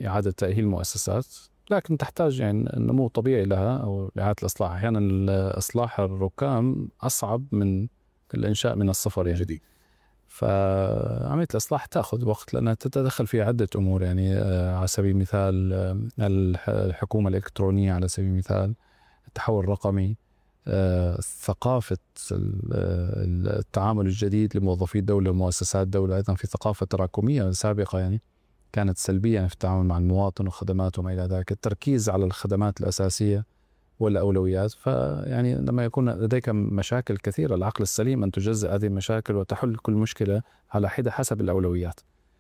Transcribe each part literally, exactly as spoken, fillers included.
يعني إعادة تأهيل مؤسسات، لكن تحتاج يعني نمو طبيعي لها أو إعادة الإصلاح. أحيانا الإصلاح الركام أصعب من الإنشاء من الصفر يعني جديد. فعملية الإصلاح تأخذ وقت لأنها تتدخل في عدة أمور يعني على سبيل المثال الحكومة الإلكترونية، على سبيل المثال التحول الرقمي، ثقافة التعامل الجديد لموظفي الدولة ومؤسسات الدولة، أيضا في ثقافة تراكمية سابقة يعني كانت سلبية يعني في التعامل مع المواطن وخدماته وما إلى ذلك، التركيز على الخدمات الأساسية والأولويات. فيعني لما يكون لديك مشاكل كثيرة، العقل السليم أن تجزئ هذه المشاكل وتحل كل مشكلة على حدة حسب الأولويات.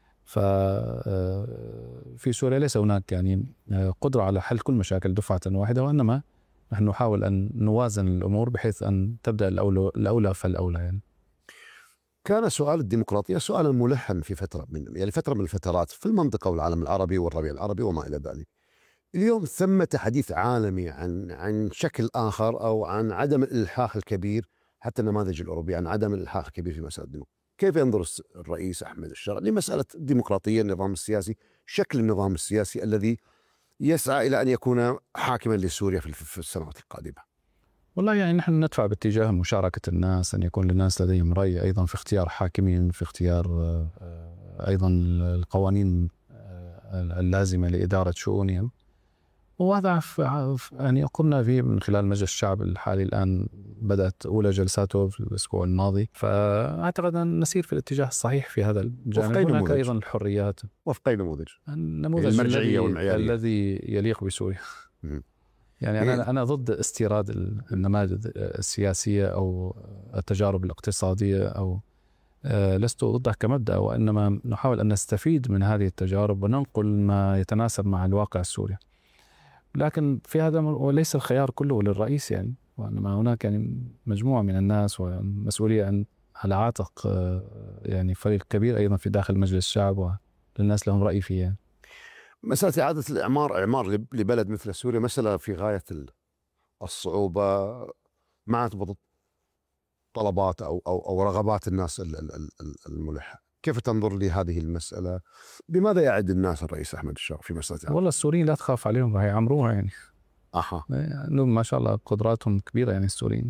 ففي سوريا ليس هناك يعني قدرة على حل كل مشاكل دفعة واحدة، وإنما نحن نحاول أن نوازن الأمور بحيث أن تبدأ الأولى, الأولى فالأولى يعني. كان سؤال الديمقراطية سؤالا ملحا في فترة من يعني فترة من الفترات في المنطقة والعالم العربي والربيع العربي وما إلى ذلك. اليوم ثمة حديث عالمي عن عن شكل آخر أو عن عدم الإلحاح الكبير، حتى النماذج الأوروبية عن عدم الإلحاح الكبير في مسألة الديمقراطية. كيف ينظر الرئيس أحمد الشرع لمسألة الديمقراطية، النظام السياسي، شكل النظام السياسي الذي يسعى إلى أن يكون حاكما لسوريا في السنوات القادمة؟ والله يعني نحن ندفع باتجاه مشاركة الناس، أن يكون للناس لديهم رأي أيضا في اختيار حاكمين، في اختيار أيضا القوانين اللازمة لإدارة شؤونهم. وهذا يعني قمنا فيه من خلال مجلس الشعب الحالي. الآن بدأت أولى جلساته في الأسبوع الماضي، فأعتقد أن نسير في الاتجاه الصحيح في هذا الجانب. هناك أيضا الحريات وفق أي نموذج؟ النموذج المرجعية والمعيارية الذي يليق بسوريا. يعني أنا أنا ضد استيراد النماذج السياسية أو التجارب الاقتصادية، أو لست ضدها كمبدأ، وإنما نحاول أن نستفيد من هذه التجارب وننقل ما يتناسب مع الواقع السوري. لكن في هذا وليس الخيار كله للرئيس يعني، وإنما هناك يعني مجموعة من الناس ومسؤولية على عاتق يعني فريق كبير أيضا في داخل مجلس الشعب وللناس لهم رأي فيه يعني. مسألة إعادة الإعمار إعمار لبلد مثل سوريا مسألة في غاية الصعوبة مع طلبات أو أو أو رغبات الناس الملحة. كيف تنظر لهذه المسألة؟ بماذا يعد الناس الرئيس أحمد الشرع في مسألة إعمار؟ والله السوريين لا تخاف عليهم، راح يعمروها يعني. أها يعني ما شاء الله قدراتهم كبيرة يعني السوريين.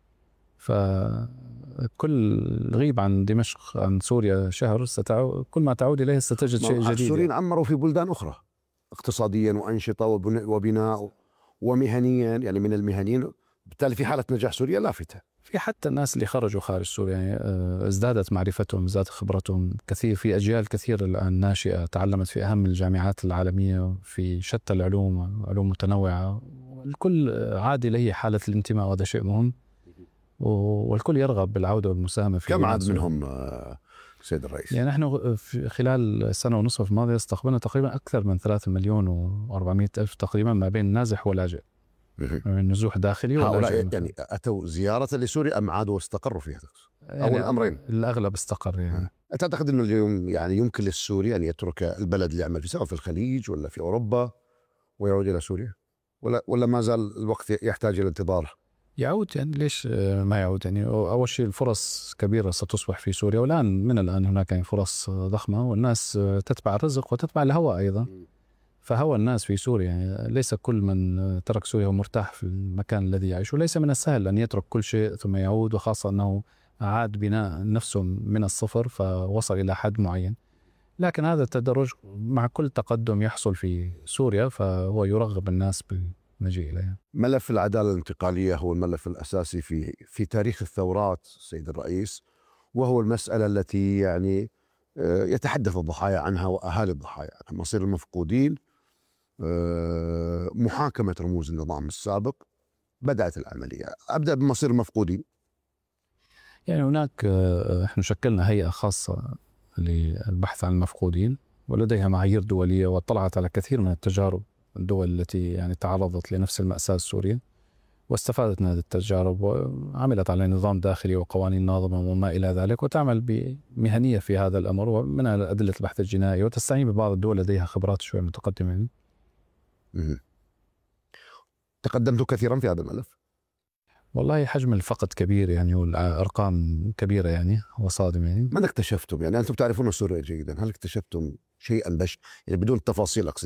فكل غيب عن دمشق عن سوريا شهر ستعود، كل ما تعود إليه ستجد شيء جديد. السوريين يعني عمروا في بلدان أخرى اقتصاديا وأنشطة وبناء ومهنيا، يعني من المهنيين، بالتالي في حالة نجاح سوريا لافتة. في حتى الناس اللي خرجوا خارج سوريا يعني ازدادت معرفتهم، ازدادت خبرتهم كثير. في أجيال كثير الآن ناشئة تعلمت في أهم الجامعات العالمية في شتى العلوم، علوم متنوعة، والكل عاد إليه حالة الانتماء، وهذا شيء مهم، والكل يرغب بالعودة والمساهمة في. كم عاد منهم سيد الرئيس؟ يعني نحن في خلال السنة ونصف الماضية استقبلنا تقريبا أكثر من ثلاثة مليون وأربعمائة ألف تقريبا، ما بين نازح ولاجئ، نزوح داخلي هؤلاء يعني أتوا زيارة لسوريا أم عادوا واستقروا فيها؟ يعني أو الأمرين؟ الأغلب استقر يعني. أعتقد أنه اليوم يعني يمكن للسوري أن يترك البلد اللي يعمل فيه سواء في الخليج ولا في أوروبا ويعود إلى سوريا، ولا ولا ما زال الوقت يحتاج إلى انتظار؟ يعود يعني، ليش ما يعود يعني؟ أول شيء الفرص كبيرة ستصبح في سوريا، والآن من الآن هناك يعني فرص ضخمة، والناس تتبع الرزق وتتبع الهوى أيضا. فهو الناس في سوريا يعني ليس كل من ترك سوريا ومرتاح في المكان الذي يعيش، وليس من السهل أن يترك كل شيء ثم يعود، وخاصة أنه أعاد بناء نفسه من الصفر فوصل إلى حد معين. لكن هذا التدرج مع كل تقدم يحصل في سوريا فهو يرغب الناس بالمجيء إليها. ملف العدالة الانتقالية هو الملف الأساسي في في تاريخ الثورات سيد الرئيس، وهو المسألة التي يعني يتحدث الضحايا عنها وأهالي الضحايا عنها، مصير المفقودين، محاكمة رموز النظام السابق. بدأت العملية. أبدأ بمصير المفقودين. يعني هناك احنا شكلنا هيئة خاصة للبحث عن المفقودين، ولديها معايير دولية، واطلعت على كثير من التجارب الدول التي يعني تعرضت لنفس المأساة السورية، واستفادت من هذه التجارب وعملت على نظام داخلي وقوانين ناظمة وما إلى ذلك، وتعمل بمهنية في هذا الأمر ومنها أدلة البحث الجنائي، وتستعين ببعض الدول لديها خبرات شوي متقدمة. تقدمت كثيرا في هذا الملف. والله حجم الفقد كبير يعني، والأرقام كبيرة يعني وصادمة يعني. ماذا اكتشفتم؟ يعني أنتم تعرفون سوريا جيدا، هل اكتشفتم شيئا بش يعني بدون تفاصيل أقصد؟